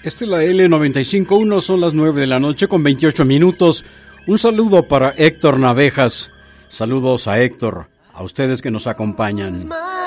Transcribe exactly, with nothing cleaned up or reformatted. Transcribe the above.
Esta es la L noventa y cinco punto uno, son las nueve de la noche con veintiocho minutos. Un saludo para Héctor Navejas. Saludos a Héctor, a ustedes que nos acompañan.